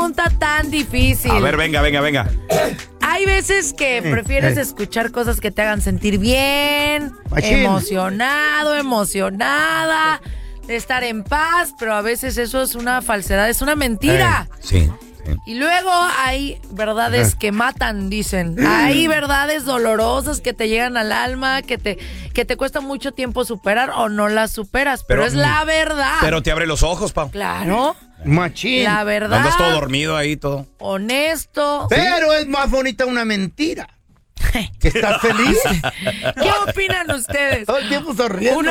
pregunta tan difícil. A ver, venga. Hay veces que prefieres escuchar cosas que te hagan sentir bien, emocionado, emocionada, de estar en paz, pero a veces eso es una falsedad, es una mentira. Sí. Y luego hay verdades que matan, dicen. Hay verdades dolorosas que te llegan al alma, que te cuesta mucho tiempo superar o no las superas, pero es la verdad. Pero te abre los ojos, Pau. Claro. Machín. La verdad. Andas todo dormido ahí, todo. Honesto. Pero es más bonita una mentira. Que estás feliz. ¿Qué opinan ustedes? Todo el tiempo sonriendo.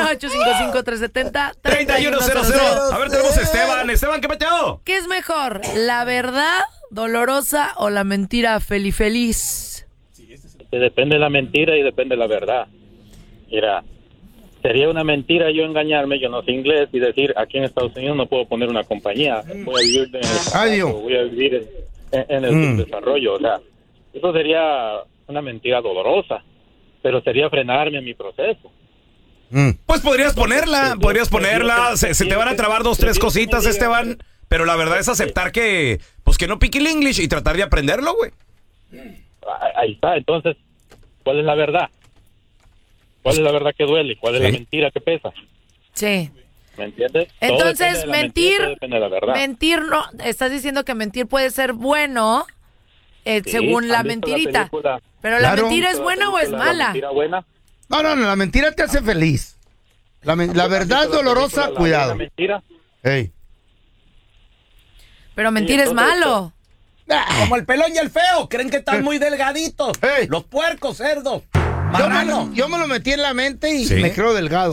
1-855-370-3100. A ver, tenemos a Esteban. Esteban, ¿qué peteo? ¿Qué es mejor? ¿La verdad dolorosa o la mentira feliz? Depende de la mentira y depende de la verdad. Mira, sería una mentira yo engañarme, yo no sé inglés, y decir aquí en Estados Unidos no puedo poner una compañía, voy a vivir voy a vivir en el desarrollo. O sea, eso sería una mentira dolorosa, pero sería frenarme en mi proceso. Pues podrías ponerla, se te van a trabar 2-3 cositas, Esteban, pero la verdad es aceptar que no pique el English y tratar de aprenderlo, güey. Ahí está, entonces, ¿cuál es la verdad? ¿Cuál es la verdad que duele? ¿Cuál es la mentira que pesa? Sí. ¿Me entiendes? Entonces, mentir no, estás diciendo que mentir puede ser bueno, según la mentirita. Pero ¿la mentira es buena o es mala? ¿La mentira buena? No, la mentira te hace feliz. La verdad dolorosa, cuidado. Mentira. Ey. Pero mentir es malo. Como el pelón y el feo, creen que están muy delgaditos. Los puercos, cerdos. Yo me lo metí en la mente y me creo delgado.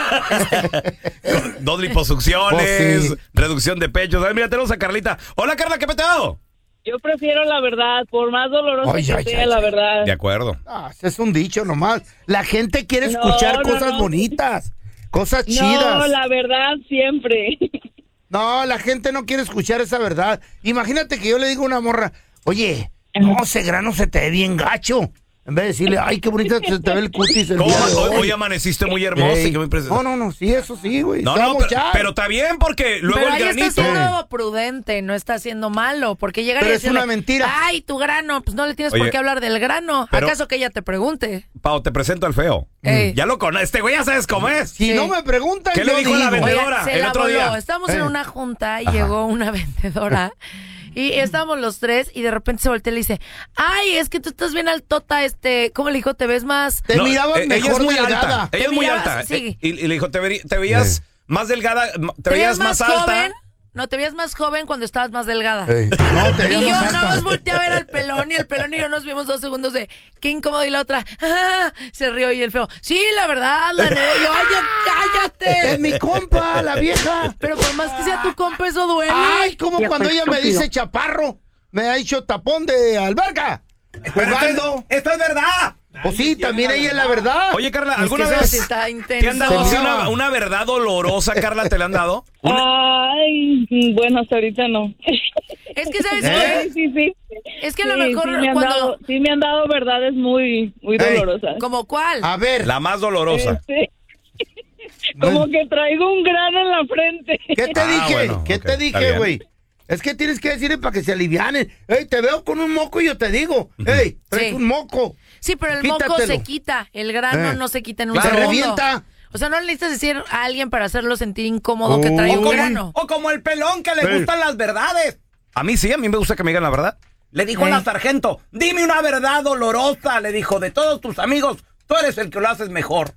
2 liposucciones, reducción de pechos. A ver, mira, tenemos a Carlita. Hola, Carla, ¿qué peteo? Yo prefiero la verdad, por más doloroso que sea la verdad. De acuerdo. Es un dicho nomás. La gente quiere escuchar cosas bonitas, cosas chidas. No, la verdad siempre. No, la gente no quiere escuchar esa verdad. Imagínate que yo le digo a una morra, oye, no, ese grano se te ve bien gacho. En vez de decirle, ay, qué bonita se te ve el cutis el día de hoy. Hoy amaneciste muy hermosa y muy presente. No, sí, eso sí, güey. No, pero está bien porque luego pero el granito. Está siendo prudente, no está siendo malo, porque llegar pero y decirle, es una mentira. Ay, tu grano, pues no le tienes por qué hablar del grano. ¿Acaso que ella te pregunte? Pau, te presento al feo. Ya lo conoces, este güey ya sabes cómo es. Si no me preguntan, ¿qué le dijo la vendedora el otro día? Estábamos en una junta y llegó una vendedora. Y estábamos los tres y de repente se voltea y le dice, ay, es que tú estás bien altota, ¿cómo le dijo? ¿Te ves más? Te mirabas mejor ella es muy delgada. alta. Ella es muy alta. Sí. Y le dijo, te veías más delgada, te veías más alta. Joven? No, te veías más joven cuando estabas más delgada. No, te veías y yo más nada alta. más volteé a ver al pelón y el pelón y yo nos vimos 2 segundos de qué incómodo, y la otra se rió y el feo, sí, la verdad, la neta. Yo, oye, cállate. Es mi compa, la vieja. Pero por más que sea tu compa, eso duele. Ay, como cuando ella me dice chaparro, me ha dicho tapón de alberca. Jugando. Esto es verdad. Pues sí, también ella es la verdad. Oye, Carla, ¿alguna vez te han dado una verdad dolorosa, Carla, te la han dado? Ay, bueno, hasta ahorita no. Es que, ¿sabes qué? Sí. Es que a lo mejor sí me han dado verdades muy dolorosas. ¿Como cuál? A ver. La más dolorosa. Como que traigo un grano en la frente. ¿Qué te dije? Bueno, ¿Qué te dije, güey? Es que tienes que decirle para que se alivianen. Ey, te veo con un moco y yo te digo. Ey, traes un moco. Sí, pero el moco se quita. El grano no se quita en un Se segundo. revienta. O sea, no le necesitas decir a alguien para hacerlo sentir incómodo que trae un grano. O como el pelón que le gustan las verdades. A mí sí, a mí me gusta que me digan la verdad. Le dijo a la sargento, dime una verdad dolorosa. Le dijo, de todos tus amigos, tú eres el que lo haces mejor.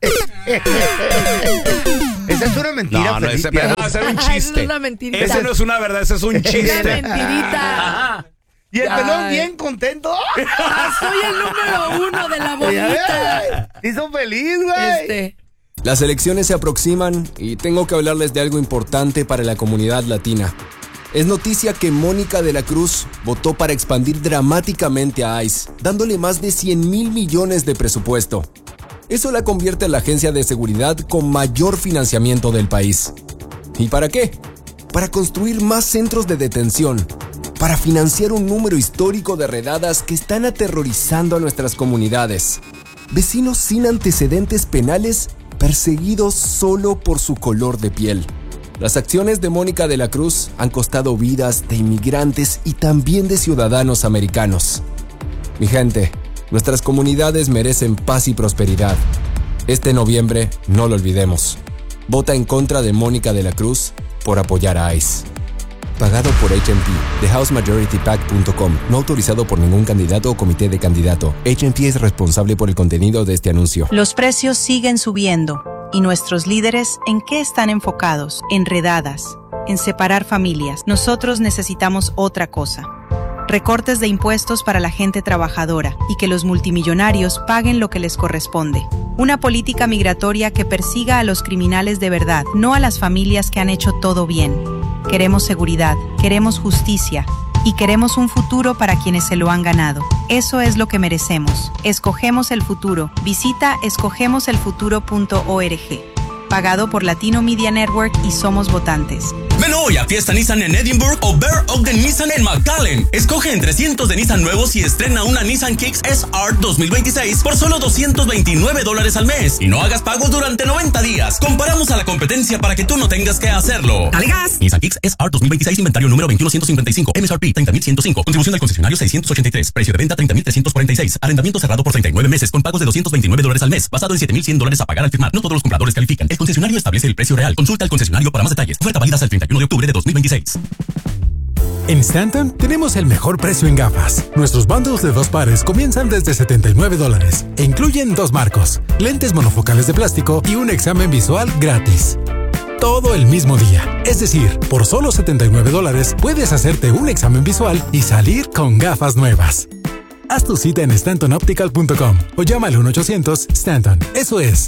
Esa es una mentira. No, ese era un chiste. Es una mentirita. Ese no es una verdad, ese es un chiste. Una mentirita. Ajá. Y el pelón bien contento. Soy el número 1 de la bonita. Hizo feliz, güey. Las elecciones se aproximan y tengo que hablarles de algo importante para la comunidad latina. Es noticia que Mónica de la Cruz votó para expandir dramáticamente a ICE, dándole más de 100,000 millones de presupuesto. Eso la convierte en la agencia de seguridad con mayor financiamiento del país. ¿Y para qué? Para construir más centros de detención, para financiar un número histórico de redadas que están aterrorizando a nuestras comunidades. Vecinos sin antecedentes penales perseguidos solo por su color de piel. Las acciones de Mónica de la Cruz han costado vidas de inmigrantes y también de ciudadanos americanos. Mi gente, nuestras comunidades merecen paz y prosperidad. Este noviembre, no lo olvidemos. Vota en contra de Mónica de la Cruz por apoyar a ICE. Pagado por HMP, TheHouseMajorityPAC.com. No autorizado por ningún candidato o comité de candidato. HMP es responsable por el contenido de este anuncio. Los precios siguen subiendo. ¿Y nuestros líderes en qué están enfocados? Enredadas, en separar familias. Nosotros necesitamos otra cosa. Recortes de impuestos para la gente trabajadora y que los multimillonarios paguen lo que les corresponde. Una política migratoria que persiga a los criminales de verdad, no a las familias que han hecho todo bien. Queremos seguridad, queremos justicia y queremos un futuro para quienes se lo han ganado. Eso es lo que merecemos. Escogemos el futuro. Visita escogemoselfuturo.org. Pagado por Latino Media Network y Somos Votantes. Ven hoy a Fiesta Nissan en Edinburgh o Bear Ogden Nissan en McAllen. Escoge entre cientos de Nissan nuevos y estrena una Nissan Kicks SR 2026 por solo $229 al mes. Y no hagas pagos durante 90 días. Comparamos a la competencia para que tú no tengas que hacerlo. ¡Dale gas! Nissan Kicks SR 2026, inventario número 21155, MSRP 30.105, contribución al concesionario 683, precio de venta 30.346, arrendamiento cerrado por 39 meses con pagos de $229 al mes, basado en $7,100 a pagar al firmar. No todos los compradores califican. El concesionario establece el precio real. Consulta al concesionario para más detalles. Oferta válida hasta el 31 de octubre de 2026. En Stanton tenemos el mejor precio en gafas. Nuestros bundles de 2 pares comienzan desde $79 e incluyen 2 marcos, lentes monofocales de plástico y un examen visual gratis. Todo el mismo día. Es decir, por solo $79 puedes hacerte un examen visual y salir con gafas nuevas. Haz tu cita en StantonOptical.com o llama al 1-800-STANTON. Eso es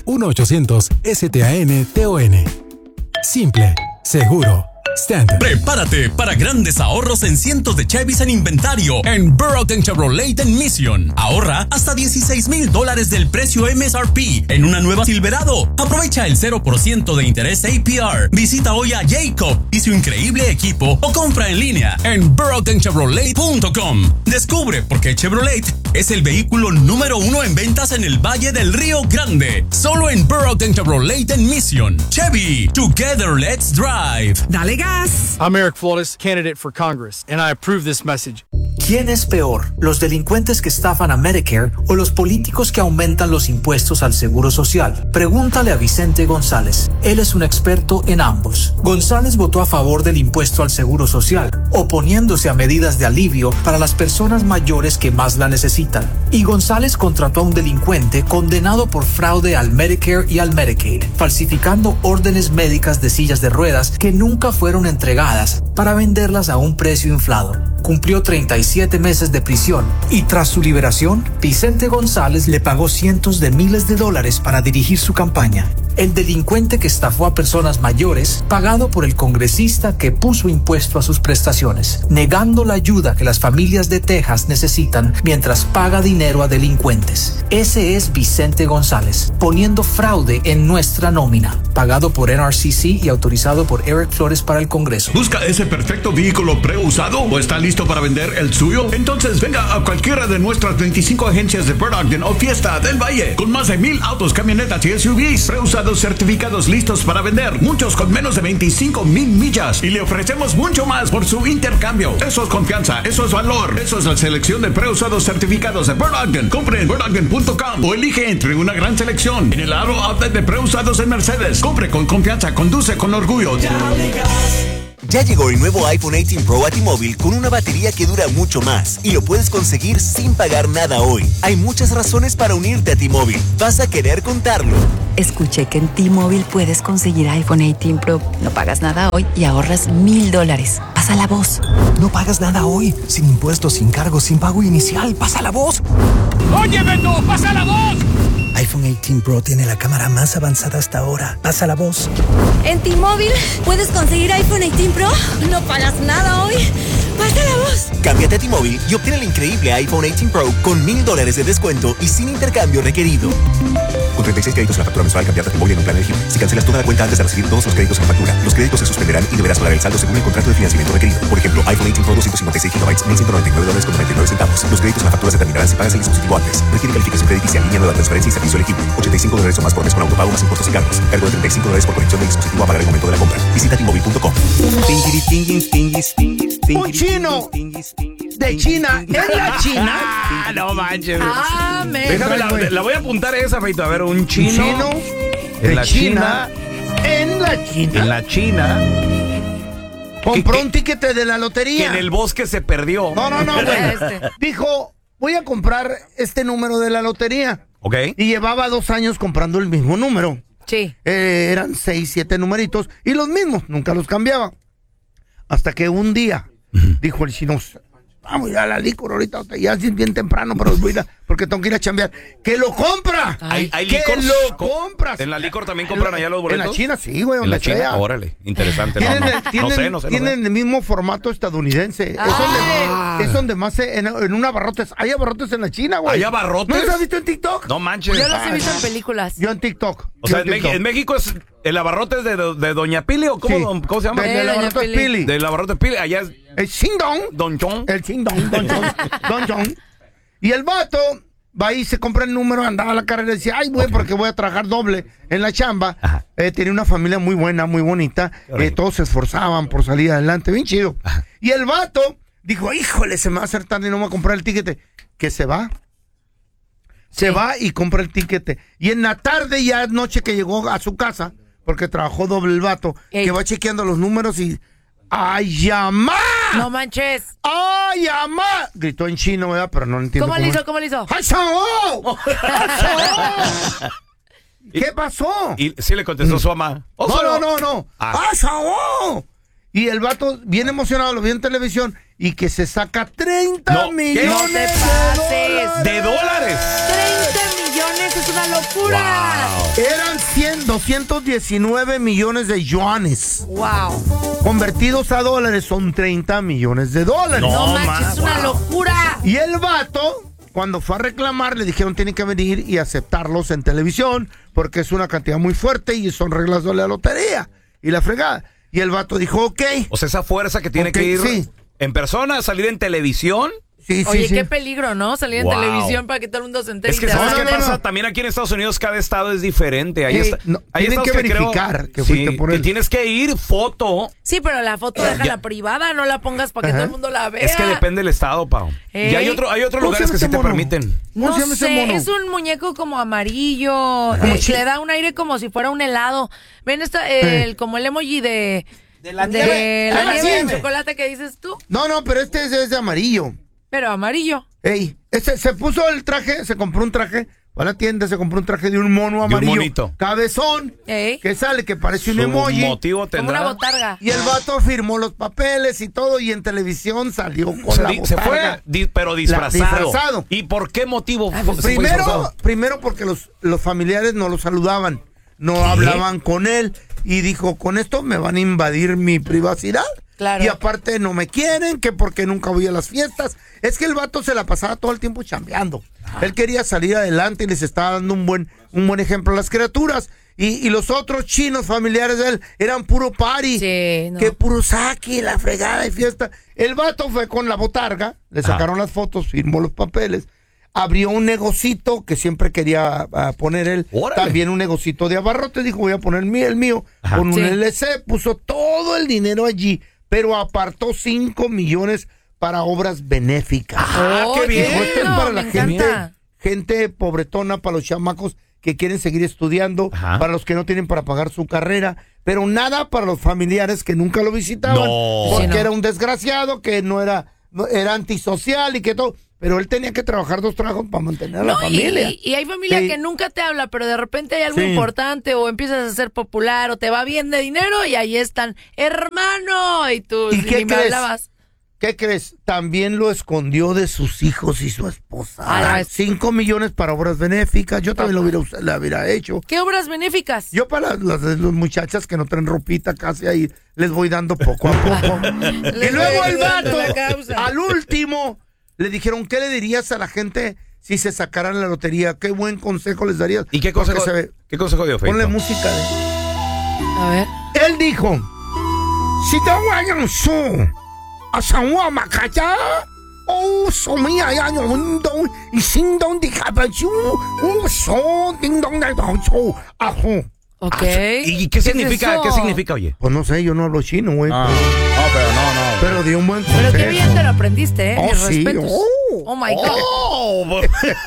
1-800-STANTON. Simple, seguro. Stanton. Prepárate para grandes ahorros en cientos de Chevys en inventario en Burroughs Chevrolet en Mission. Ahorra hasta $16,000 del precio MSRP en una nueva Silverado. Aprovecha el 0% de interés APR. Visita hoy a Jacob y su increíble equipo o compra en línea en burroughschevrolet.com. Descubre por qué Chevrolet es el vehículo número 1 en ventas en el Valle del Río Grande. Solo en Burroughs Chevrolet en Mission. Chevy, together let's drive. Dale gas. I'm Eric Flores, candidate for Congress, and I approve this message. ¿Quién es peor, los delincuentes que estafan a Medicare o los políticos que aumentan los impuestos al Seguro Social? Pregúntale a Vicente González. Él es un experto en ambos. González votó a favor del impuesto al Seguro Social, oponiéndose a medidas de alivio para las personas mayores que más la necesitan. Y González contrató a un delincuente condenado por fraude al Medicare y al Medicaid, falsificando órdenes médicas de sillas de ruedas que nunca fueron entregadas para venderlas a un precio inflado. Cumplió 37 meses de prisión y tras su liberación, Vicente González le pagó cientos de miles de dólares para dirigir su campaña. El delincuente que estafó a personas mayores, pagado por el congresista que puso impuesto a sus prestaciones, negando la ayuda que las familias de Texas necesitan mientras paga dinero a delincuentes. Ese es Vicente González, poniendo fraude en nuestra nómina, pagado por NRCC y autorizado por Eric Flores para el Congreso. ¿Busca ese perfecto vehículo preusado o está listo para vender el suyo? Entonces venga a cualquiera de nuestras 25 agencias de Burt Ogden o Fiesta del Valle, con más de 1,000 autos, camionetas y SUVs preusados certificados listos para vender, muchos con menos de 25,000 millas, y le ofrecemos mucho más por su intercambio. Eso es confianza, eso es valor, eso es la selección de preusados certificados de Burt Ogden. Compre en burtogden.com o elige entre una gran selección en el aro outlet de preusados en Mercedes. Compre con confianza, conduce con orgullo. Ya llegó el nuevo iPhone 18 Pro a T-Mobile con una batería que dura mucho más y lo puedes conseguir sin pagar nada hoy. Hay muchas razones para unirte a T-Mobile. Vas a querer contarlo. Escuché que en T-Mobile puedes conseguir iPhone 18 Pro. No pagas nada hoy y ahorras $1,000. Pasa la voz. No pagas nada hoy. Sin impuestos, sin cargos, sin pago inicial. Pasa la voz. ¡Oye, Beto! ¡Pasa la voz! iPhone 18 Pro tiene la cámara más avanzada hasta ahora. Pasa la voz. En T-Mobile puedes conseguir iPhone 18 Pro. No pagas nada hoy. Pasa la voz. Cámbiate a T-Mobile y obtén el increíble iPhone 18 Pro con $1,000 de descuento y sin intercambio requerido. Con 36 créditos en la factura mensual, cambiate a T-Mobile en un plan elegible. Si cancelas toda la cuenta antes de recibir todos los créditos en la factura, los créditos se suspenderán y deberás pagar el saldo según el contrato de financiamiento requerido. Por ejemplo, iPhone 18 Pro 256 GB, $1,199.99. Los créditos en la factura se terminarán si pagas el dispositivo antes. Requiere calificación crediticia, línea nueva, transferencia y servicio elegible. $85 o más por mes con autopago más impuestos y cargos. Cargo de $35 por conexión del dispositivo a pagar el momento de la compra. Visita T-Mobile.com. Un chino de China en la China. No manches. Amén. Déjame, la voy a apuntar esa, Feito. A ver, un chino de la China. En la China. En la China. Compró un tiquete de la lotería. Que en el bosque se perdió. No, güey. Dijo, voy a comprar este número de la lotería. Ok. Y llevaba 2 años comprando el mismo número. Sí. Eran 6, 7 numeritos y los mismos, nunca los cambiaba. Hasta que un día dijo el chino, vamos a ir a la licor ahorita, ya es bien temprano, pero voy a ir porque tengo que ir a chambear. ¡Que lo compra! ¿Hay ¡Que licor? lo compras! ¿En la licor también compran allá los boletos? En la China sí, güey, en la donde sea. China, órale, interesante. No sé. Tienen el mismo formato estadounidense. Es donde más en un abarrotes. Hay abarrotes en la China, güey. ¿Hay abarrotes? ¿No los has visto en TikTok? No manches. Yo los he visto en películas. Yo en TikTok. O sea, en México es el abarrote de Doña Pili, ¿o cómo se llama? Del abarrote Pili. Del abarrote Pili. Allá es el Chingdong. Don Chong. El Chingdong, Don Chong. Y el vato va y se compra el número, andaba a la carrera y decía, ay, güey, porque voy a trabajar doble en la chamba. Tenía una familia muy buena, muy bonita. Todos se esforzaban por salir adelante, bien chido. Y el vato dijo, híjole, se me va a hacer tarde y no me va a comprar el tiquete. Que se va. Se va y compra el tiquete. Y en la tarde, ya noche que llegó a su casa, porque trabajó doble el vato, que va chequeando los números y... ¡Ay, llama! No manches. ¡Ay, llama! Gritó en chino, ¿verdad? Pero no entiendo. ¿Cómo le hizo? ¡Ay, chao! ¿Qué pasó? Y sí le contestó su mamá. No. ¡Ay, chao! Y el vato, bien emocionado, lo vio en televisión y que se saca 30 millones de dólares. 30 millones es una locura. Wow. Eran 219 millones de yuanes. Wow. Convertidos a dólares son 30 millones de dólares. No manches, es una locura. Y el vato, cuando fue a reclamar, le dijeron tienen que venir y aceptarlos en televisión porque es una cantidad muy fuerte y son reglas de la lotería y la fregada. Y el vato dijo, ok. O sea, esa fuerza que tiene que ir en persona, salir en televisión. Oye, qué peligro, ¿no? Salir en televisión para que todo el mundo se entere. Es que ¿sabes qué pasa? También aquí en Estados Unidos cada estado es diferente. Tienen que verificar que fuiste por él. Que tienes que ir, foto. Sí, pero la foto déjala privada, no la pongas para que todo el mundo la vea. Es que depende del estado, Pau. Y hay otros lugares que sí te permiten. No sé, es un muñeco como amarillo. Le da un aire como si fuera un helado. ¿Ven como el emoji de la nieve de chocolate que dices tú? No, pero este es de amarillo. Pero amarillo. Ey, se puso el traje, se compró un traje, va a la tienda, se compró un traje de un mono amarillo. De un monito. Cabezón. Que sale, que parece un emoji. Motivo tendrá. Como una botarga. Y el vato firmó los papeles y todo, y en televisión salió con la botarga. Se fue, pero disfrazado. ¿Y por qué motivo? Primero porque los familiares no lo saludaban, no hablaban con él, y dijo, con esto me van a invadir mi privacidad. Claro. Y aparte no me quieren, que porque nunca voy a las fiestas. Es que el vato se la pasaba todo el tiempo chambeando. Él quería salir adelante y les estaba dando un buen ejemplo a las criaturas. Y los otros chinos familiares de él eran puro party. Sí, no. Que puro saque, la fregada y fiesta. El vato fue con la botarga, le sacaron las fotos, firmó los papeles. Abrió un negocito que siempre quería poner él. ¡Órale! También un negocito de abarrotes. Dijo, voy a poner el mío. Con un LC, puso todo el dinero allí. Pero apartó 5 millones para obras benéficas. ¡Qué bien! Esto es para la gente pobretona, para los chamacos que quieren seguir estudiando, para los que no tienen para pagar su carrera, pero nada para los familiares que nunca lo visitaban, porque era un desgraciado, que era antisocial y que todo. Pero él tenía que trabajar 2 trabajos para mantener a la familia. Y hay familia que nunca te habla, pero de repente hay algo importante, o empiezas a ser popular, o te va bien de dinero, y ahí están, hermano, y tú ni me hablabas. ¿Qué crees? También lo escondió de sus hijos y su esposa. 5 millones para obras benéficas. Yo también lo hubiera hecho. ¿Qué obras benéficas? Yo para las muchachas que no traen ropita casi ahí, les voy dando poco a poco. Y luego el vato, al último, le dijeron, ¿qué le dirías a la gente si se sacaran la lotería? ¿Qué buen consejo les darías? ¿Y qué consejo dio, Feito? Ponle música. A ver. Él dijo, si te vayan su a San Juan Macaya, oh, somía ya no dong y sin dong de caballo, so ding dong de bajo, ajo. Ok. ¿Y qué significa? ¿Qué significa, oye? Pues no sé, yo no hablo chino, güey. No, pero no. Pero dio un buen consejo. Pero qué bien te lo aprendiste, ¿eh? Oh, Mis sí. respetos. Oh my God.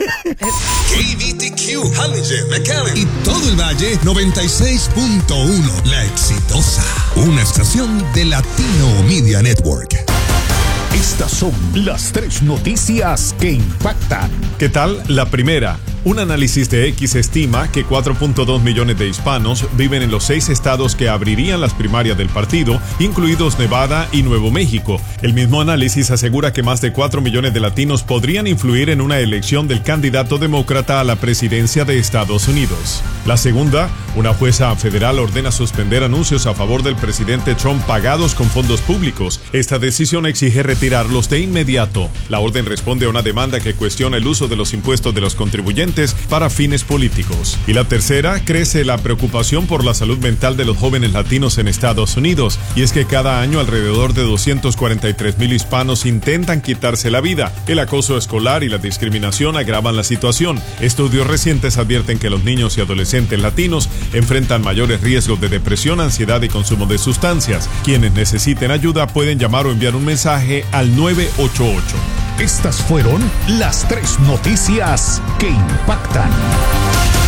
KBTQ, Hallinger, McAllen y todo el Valle 96.1. La Exitosa, una estación de Latino Media Network. Estas son las 3 noticias que impactan. ¿Qué tal? La primera. Un análisis de X estima que 4.2 millones de hispanos viven en los 6 estados que abrirían las primarias del partido, incluidos Nevada y Nuevo México. El mismo análisis asegura que más de 4 millones de latinos podrían influir en una elección del candidato demócrata a la presidencia de Estados Unidos. La segunda, una jueza federal ordena suspender anuncios a favor del presidente Trump pagados con fondos públicos. Esta decisión exige retirarlos de inmediato. La orden responde a una demanda que cuestiona el uso de los impuestos de los contribuyentes para fines políticos. Y la tercera, crece la preocupación por la salud mental de los jóvenes latinos en Estados Unidos, y es que cada año alrededor de 243,000 hispanos intentan quitarse la vida. El acoso escolar y la discriminación agravan la situación. Estudios recientes advierten que los niños y adolescentes latinos enfrentan mayores riesgos de depresión, ansiedad y consumo de sustancias. Quienes necesiten ayuda pueden llamar o enviar un mensaje al 988. Estas fueron las 3 noticias que impactan.